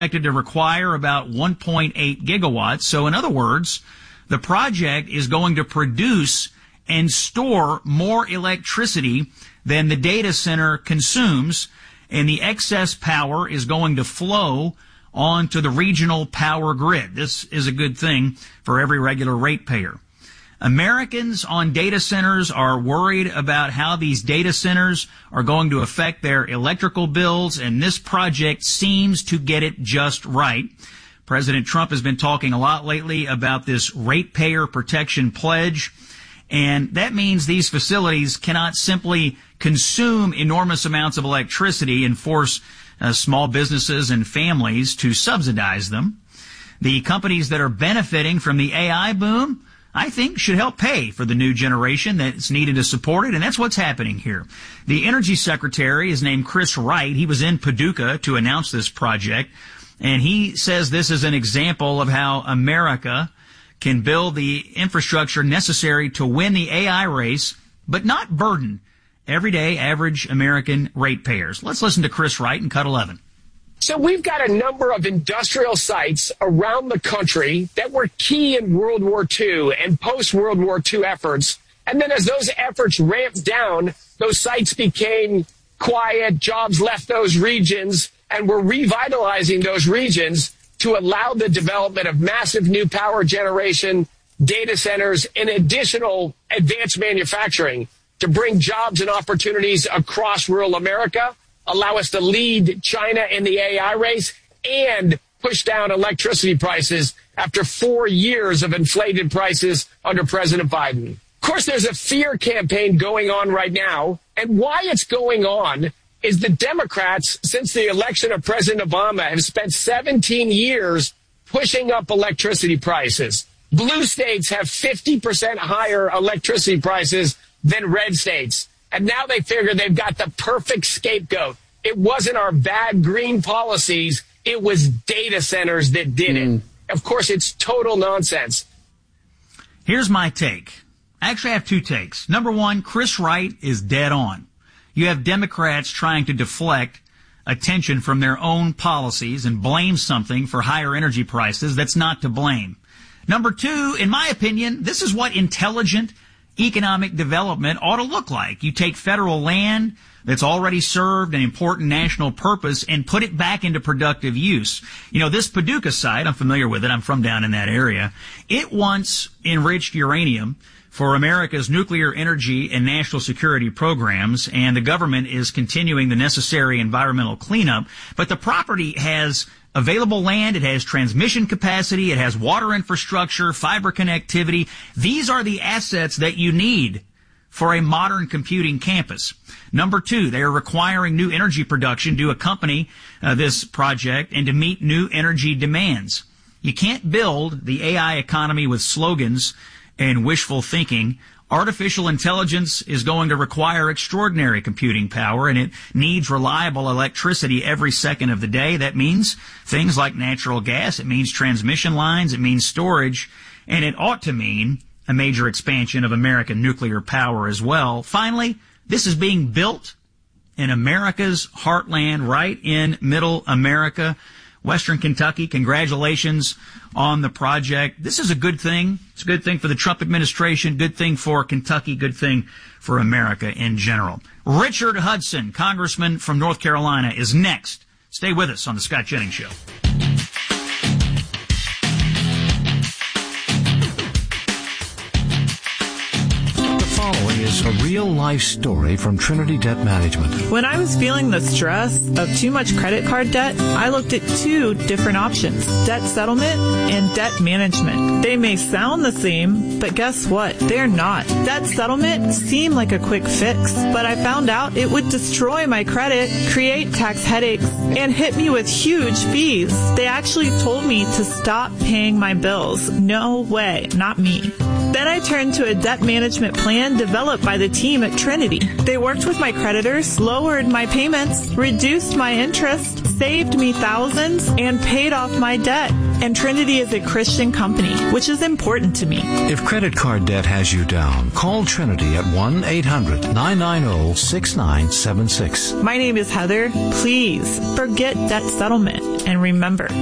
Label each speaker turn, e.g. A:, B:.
A: expected to require about 1.8 gigawatts. So in other words, the project is going to produce and store more electricity than the data center consumes, and the excess power is going to flow onto the regional power grid. This is a good thing for every regular ratepayer. Americans on data centers are worried about how these data centers are going to affect their electrical bills, and this project seems to get it just right. President Trump has been talking a lot lately about this ratepayer protection pledge, and that means these facilities cannot simply consume enormous amounts of electricity and force small businesses and families to subsidize them. The companies that are benefiting from the AI boom, I think, should help pay for the new generation that's needed to support it, and that's what's happening here. The Energy Secretary is named Chris Wright. He was in Paducah to announce this project, and he says this is an example of how America can build the infrastructure necessary to win the AI race, but not burden everyday average American ratepayers. Let's listen to Chris Wright in Cut 11.
B: So we've got a number of industrial sites around the country that were key in World War II and post-World War II efforts. And then as those efforts ramped down, those sites became quiet, jobs left those regions, and we're revitalizing those regions to allow the development of massive new power generation, data centers, and additional advanced manufacturing to bring jobs and opportunities across rural America, allow us to lead China in the AI race, and push down electricity prices after 4 years of inflated prices under President Biden. Of course, there's a fear campaign going on right now, and why it's going on is the Democrats, since the election of President Obama, have spent 17 years pushing up electricity prices. Blue states have 50% higher electricity prices than red states. And now they figure they've got the perfect scapegoat. It wasn't our bad green policies. It was data centers that did it. Of course, it's total nonsense.
A: Here's my take. Actually, I have two takes. Number one, Chris Wright is dead on. You have Democrats trying to deflect attention from their own policies and blame something for higher energy prices that's not to blame. Number two, in my opinion, this is what intelligent economic development ought to look like. You take federal land that's already served an important national purpose and put it back into productive use. You know, this Paducah site, I'm familiar with it. I'm from down in that area. It once enriched uranium for America's nuclear energy and national security programs, and the government is continuing the necessary environmental cleanup. But the property has available land, it has transmission capacity, it has water infrastructure, fiber connectivity. These are the assets that you need for a modern computing campus. Number two, they are requiring new energy production to accompany this project and to meet new energy demands. You can't build the AI economy with slogans and wishful thinking. Artificial intelligence is going to require extraordinary computing power, and it needs reliable electricity every second of the day. That means things like natural gas. It means transmission lines. It means storage. And it ought to mean a major expansion of American nuclear power as well. Finally, this is being built in America's heartland, right in middle America, Western Kentucky. Congratulations on the project. This is a good thing. It's a good thing for the Trump administration, good thing for Kentucky, good thing for America in general. Richard Hudson, congressman from North Carolina, is next. Stay with us on the Scott Jennings Show.
C: Following is a real-life story from Trinity Debt Management.
D: When I was feeling the stress of too much credit card debt, I looked at two different options, debt settlement and debt management. They may sound the same, but guess what? They're not. Debt settlement seemed like a quick fix, but I found out it would destroy my credit, create tax headaches, and hit me with huge fees. They actually told me to stop paying my bills. No way, not me. Then I turned to a debt management plan developed by the team at Trinity. They worked with my creditors, lowered my payments, reduced my interest, saved me thousands and paid off my debt. And Trinity is a Christian company, which is important to me.
C: If credit card debt has you down, call Trinity at 1-800-990-6976.
D: My name is Heather. Please forget debt settlement and remember,